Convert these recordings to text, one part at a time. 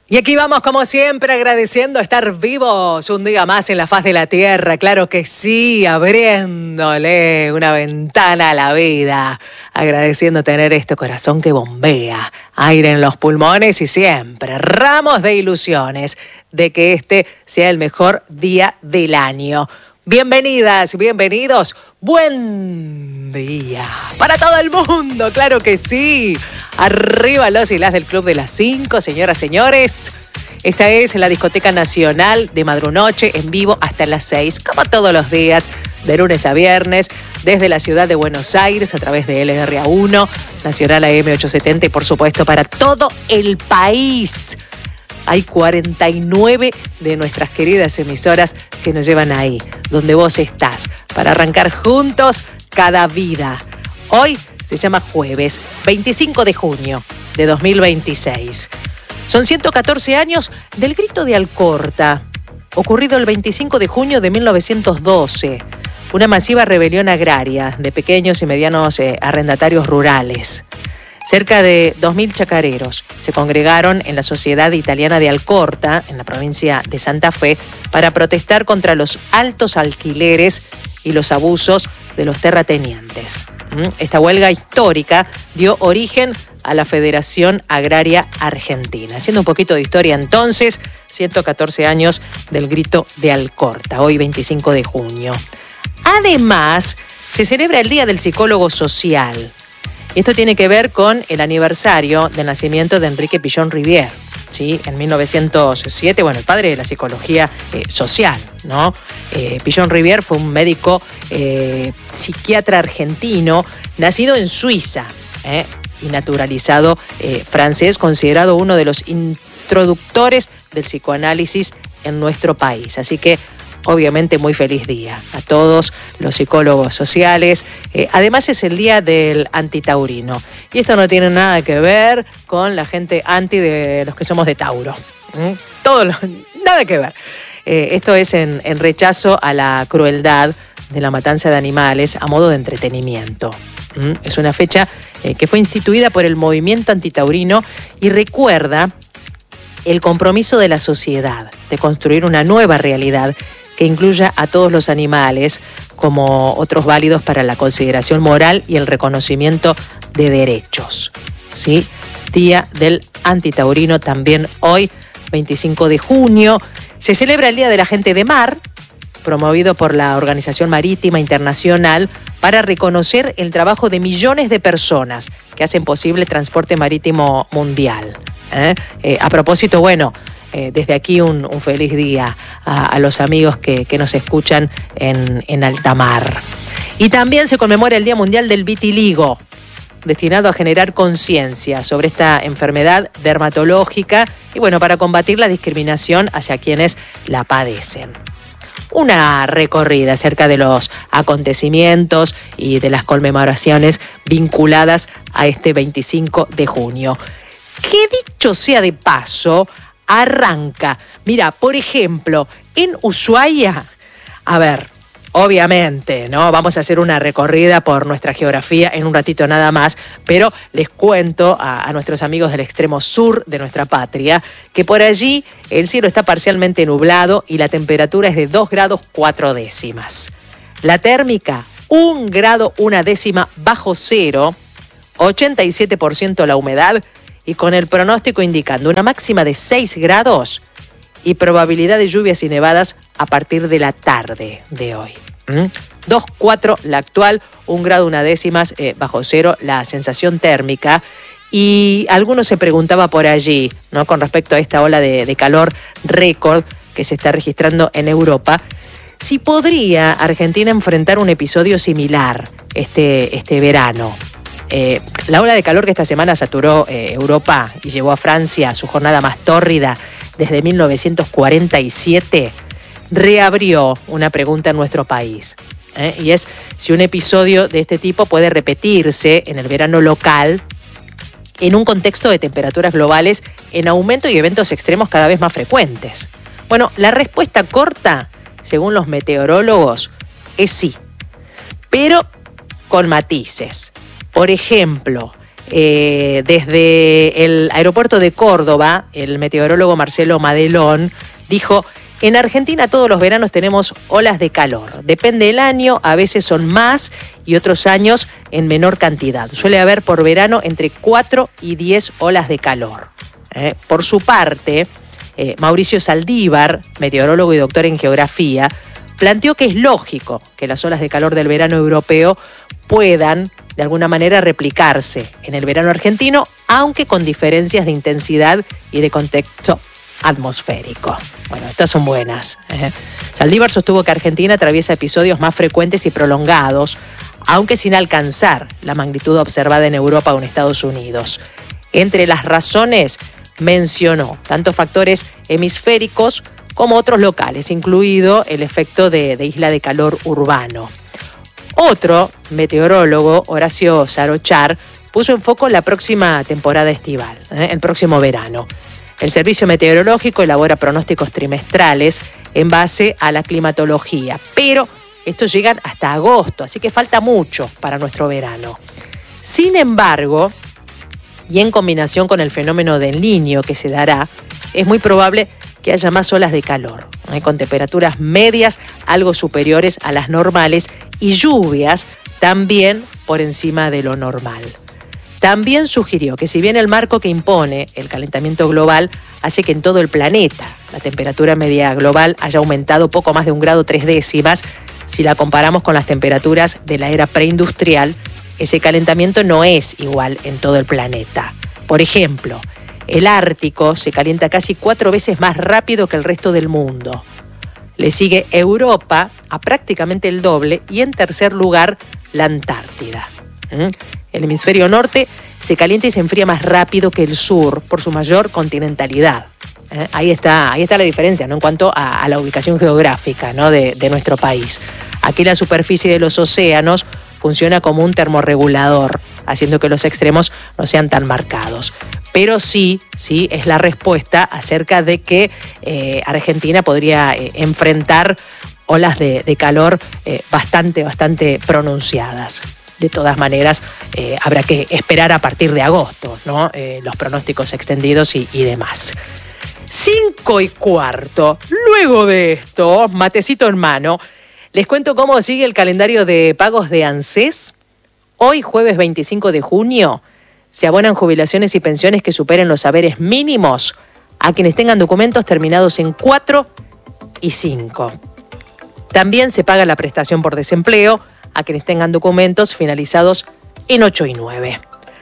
Y aquí vamos, como siempre, agradeciendo estar vivos un día más en la faz de la tierra. Claro que sí, abriéndole una ventana a la vida. Agradeciendo tener este corazón que bombea, aire en los pulmones y siempre ramos de ilusiones de que este sea el mejor día del año. Bienvenidas, bienvenidos. Buen día para todo el mundo, claro que sí. Arriba los y las del Club de las 5, señoras, señores. Esta es la Discoteca Nacional de Madrunoche, en vivo hasta las 6, como todos los días, de lunes a viernes, desde la ciudad de Buenos Aires, a través de LRA1, Nacional AM 870 y, por supuesto, para todo el país. Hay 49 de nuestras queridas emisoras que nos llevan ahí, donde vos estás, para arrancar juntos cada vida. Hoy se llama jueves 25 de junio de 2026. Son 114 años del grito de Alcorta, ocurrido el 25 de junio de 1912. Una masiva rebelión agraria de pequeños y medianos arrendatarios rurales. Cerca de 2.000 chacareros se congregaron en la Sociedad Italiana de Alcorta, en la provincia de Santa Fe, para protestar contra los altos alquileres y los abusos de los terratenientes. Esta huelga histórica dio origen a la Federación Agraria Argentina. Haciendo un poquito de historia entonces, 114 años del grito de Alcorta, hoy 25 de junio. Además, se celebra el Día del Psicólogo Social. Esto tiene que ver con el aniversario del nacimiento de Enrique Pillon Rivière, ¿sí? En 1907, el padre de la psicología social, ¿no? Pillon Rivière fue un médico psiquiatra argentino, nacido en Suiza, y naturalizado francés, considerado uno de los introductores del psicoanálisis en nuestro país. Así que, obviamente, muy feliz día a todos los psicólogos sociales. Además, es el día del antitaurino. Y esto no tiene nada que ver con la gente anti de los que somos de Tauro. Nada que ver. Esto es en rechazo a la crueldad de la matanza de animales a modo de entretenimiento. Es una fecha que fue instituida por el movimiento antitaurino y recuerda el compromiso de la sociedad de construir una nueva realidad que incluya a todos los animales como otros válidos para la consideración moral y el reconocimiento de derechos. ¿Sí? Día del antitaurino también hoy, 25 de junio. Se celebra el Día de la Gente de Mar, promovido por la Organización Marítima Internacional para reconocer el trabajo de millones de personas que hacen posible el transporte marítimo mundial. A propósito, desde aquí un feliz día a los amigos que nos escuchan en alta mar. Y también se conmemora el Día Mundial del Vitiligo, destinado a generar conciencia sobre esta enfermedad dermatológica y para combatir la discriminación hacia quienes la padecen. Una recorrida acerca de los acontecimientos y de las conmemoraciones vinculadas a este 25 de junio. Que dicho sea de paso, arranca. Mira, por ejemplo, en Ushuaia, obviamente, ¿no? Vamos a hacer una recorrida por nuestra geografía en un ratito nada más, pero les cuento a nuestros amigos del extremo sur de nuestra patria que por allí el cielo está parcialmente nublado y la temperatura es de 2 grados 4 décimas. La térmica, 1 grado 1 décima bajo cero, 87% la humedad y con el pronóstico indicando una máxima de 6 grados y probabilidad de lluvias y nevadas a partir de la tarde de hoy. 2,4 la actual, 1 grado 1 décimas bajo cero la sensación térmica. Y algunos se preguntaba por allí, ¿no? Con respecto a esta ola de calor récord que se está registrando en Europa, si podría Argentina enfrentar un episodio similar este verano. La ola de calor que esta semana saturó Europa y llevó a Francia a su jornada más tórrida desde 1947, reabrió una pregunta en nuestro país. Y es si un episodio de este tipo puede repetirse en el verano local en un contexto de temperaturas globales en aumento y eventos extremos cada vez más frecuentes. La respuesta corta, según los meteorólogos, es sí, pero con matices. Por ejemplo, Desde el aeropuerto de Córdoba, el meteorólogo Marcelo Madelón dijo: en Argentina todos los veranos tenemos olas de calor. Depende del año, a veces son más y otros años en menor cantidad. Suele haber por verano entre 4 y 10 olas de calor. Por su parte, Mauricio Saldívar, meteorólogo y doctor en geografía, planteó que es lógico que las olas de calor del verano europeo puedan, de alguna manera, replicarse en el verano argentino, aunque con diferencias de intensidad y de contexto atmosférico. Bueno, estas son buenas. Saldívar sostuvo que Argentina atraviesa episodios más frecuentes y prolongados, aunque sin alcanzar la magnitud observada en Europa o en Estados Unidos. Entre las razones mencionó tanto factores hemisféricos como otros locales, incluido el efecto de isla de calor urbano. Otro meteorólogo, Horacio Sarochar, puso en foco la próxima temporada estival, el próximo verano. El Servicio Meteorológico elabora pronósticos trimestrales en base a la climatología, pero estos llegan hasta agosto, así que falta mucho para nuestro verano. Sin embargo, y en combinación con el fenómeno del Niño que se dará, es muy probable que haya más olas de calor, con temperaturas medias algo superiores a las normales y lluvias también por encima de lo normal. También sugirió que si bien el marco que impone el calentamiento global hace que en todo el planeta la temperatura media global haya aumentado poco más de 1 grado 3 décimas, si la comparamos con las temperaturas de la era preindustrial, ese calentamiento no es igual en todo el planeta. Por ejemplo, el Ártico se calienta casi 4 veces más rápido que el resto del mundo. Le sigue Europa a prácticamente el doble y en tercer lugar la Antártida. El hemisferio norte se calienta y se enfría más rápido que el sur por su mayor continentalidad. Ahí está la diferencia, ¿no? En cuanto a la ubicación geográfica, ¿no? de nuestro país. Aquí la superficie de los océanos funciona como un termorregulador, haciendo que los extremos no sean tan marcados. Pero sí es la respuesta acerca de que Argentina podría enfrentar olas de calor bastante pronunciadas. De todas maneras, habrá que esperar a partir de agosto, ¿no? Los pronósticos extendidos y demás. 5:15. Luego de esto, matecito en mano, les cuento cómo sigue el calendario de pagos de ANSES. Hoy, jueves 25 de junio, se abonan jubilaciones y pensiones que superen los haberes mínimos a quienes tengan documentos terminados en 4 y 5. También se paga la prestación por desempleo a quienes tengan documentos finalizados en 8 y 9.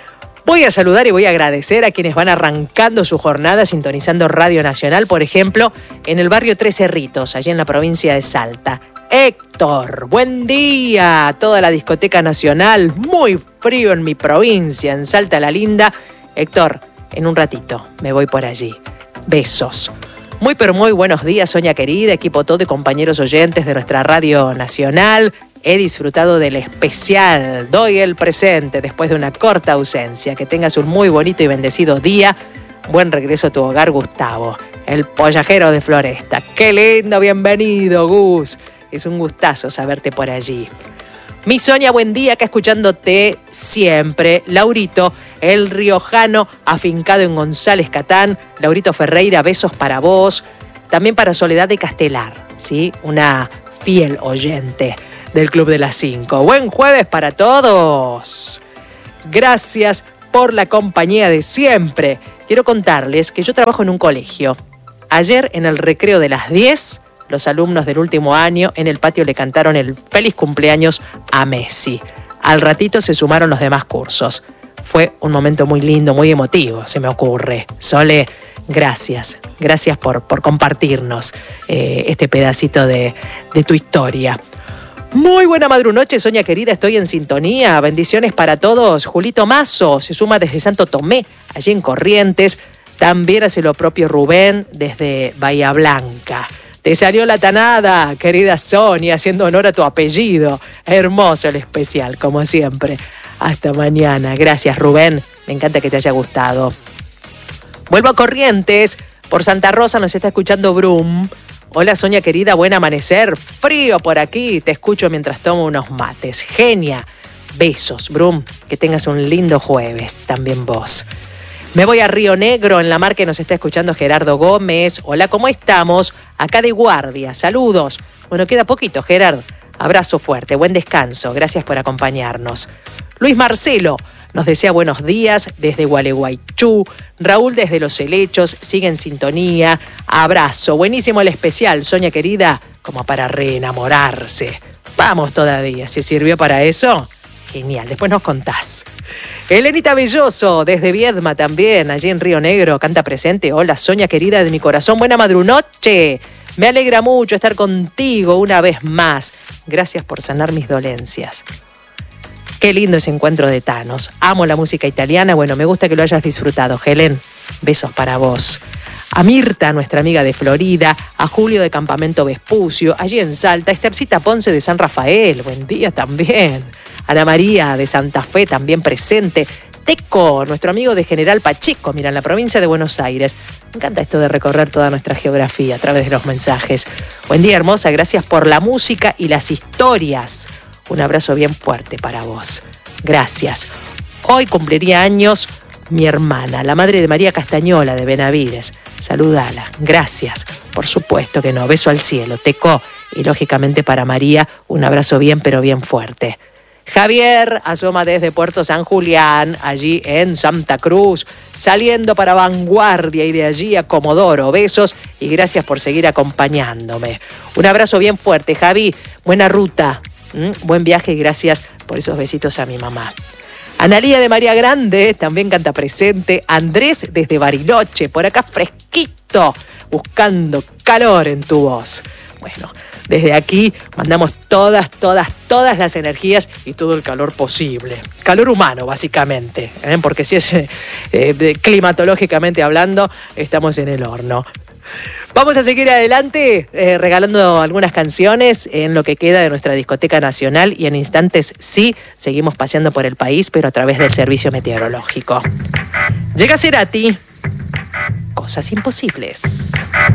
Voy a saludar y voy a agradecer a quienes van arrancando su jornada sintonizando Radio Nacional, por ejemplo, en el barrio Tres Cerritos, allí en la provincia de Salta. Héctor, buen día. Toda la discoteca nacional, muy frío en mi provincia, en Salta la Linda. Héctor, en un ratito me voy por allí. Besos. Muy pero muy buenos días, Sonia querida, equipo todo y compañeros oyentes de nuestra Radio Nacional. He disfrutado del especial. Doy el presente después de una corta ausencia. Que tengas un muy bonito y bendecido día. Buen regreso a tu hogar, Gustavo, el pollajero de Floresta. ¡Qué lindo! Bienvenido, Gus. Es un gustazo saberte por allí. Mi Sonia, buen día, acá escuchándote siempre. Laurito, el riojano afincado en González Catán. Laurito Ferreira, besos para vos. También para Soledad de Castelar, ¿sí? Una fiel oyente del Club de las 5. Buen jueves para todos. Gracias por la compañía de siempre. Quiero contarles que yo trabajo en un colegio. Ayer, en el recreo de las 10, los alumnos del último año en el patio le cantaron el feliz cumpleaños a Messi. Al ratito se sumaron los demás cursos. Fue un momento muy lindo, muy emotivo, se me ocurre. Sole, gracias. Gracias por compartirnos este pedacito de tu historia. Muy buena madrunoche, Sonia querida, estoy en sintonía. Bendiciones para todos. Julito Mazo se suma desde Santo Tomé, allí en Corrientes. También hace lo propio Rubén desde Bahía Blanca. Te salió la tanada, querida Sonia, haciendo honor a tu apellido. Hermoso el especial, como siempre. Hasta mañana. Gracias, Rubén. Me encanta que te haya gustado. Vuelvo a Corrientes. Por Santa Rosa nos está escuchando Brum. Hola, Sonia querida, buen amanecer. Frío por aquí. Te escucho mientras tomo unos mates. Genia. Besos, Brum, que tengas un lindo jueves, también vos. Me voy a Río Negro, en la mar que nos está escuchando Gerardo Gómez. Hola, ¿cómo estamos? Acá de guardia, saludos. Bueno, queda poquito, Gerardo. Abrazo fuerte, buen descanso, gracias por acompañarnos. Luis Marcelo nos desea buenos días desde Gualeguaychú. Raúl desde Los Helechos, sigue en sintonía. Abrazo, buenísimo el especial, Soña querida, como para reenamorarse. Vamos todavía, ¿se sirvió para eso? Genial, después nos contás. Elenita Belloso, desde Viedma también, allí en Río Negro, canta presente. Hola, Soña querida de mi corazón, buena madrunoche. Me alegra mucho estar contigo una vez más. Gracias por sanar mis dolencias. Qué lindo ese encuentro de Thanos. Amo la música italiana. Bueno, me gusta que lo hayas disfrutado, Helen. Besos para vos. A Mirta, nuestra amiga de Florida, a Julio de Campamento Vespucio, allí en Salta, a Estercita Ponce de San Rafael, buen día también. Ana María de Santa Fe, también presente. Teco, nuestro amigo de General Pacheco, mira, en la provincia de Buenos Aires. Me encanta esto de recorrer toda nuestra geografía a través de los mensajes. Buen día, hermosa, gracias por la música y las historias. Un abrazo bien fuerte para vos. Gracias. Hoy cumpliría años mi hermana, la madre de María Castañola de Benavides. Saludala. Gracias. Por supuesto que no. Beso al cielo. Teco. Y lógicamente para María, un abrazo bien, pero bien fuerte. Javier asoma desde Puerto San Julián, allí en Santa Cruz, saliendo para Vanguardia y de allí a Comodoro. Besos y gracias por seguir acompañándome. Un abrazo bien fuerte, Javi. Buena ruta. Buen viaje y gracias por esos besitos a mi mamá. Analía de María Grande también canta presente. Andrés desde Bariloche, por acá fresquito, buscando calor en tu voz. Bueno, desde aquí mandamos todas las energías y todo el calor posible. Calor humano, básicamente, porque si es climatológicamente hablando, estamos en el horno. Vamos a seguir adelante regalando algunas canciones en lo que queda de nuestra discoteca nacional y en instantes sí, seguimos paseando por el país, pero a través del servicio meteorológico. Llega Cerati, Cosas Imposibles.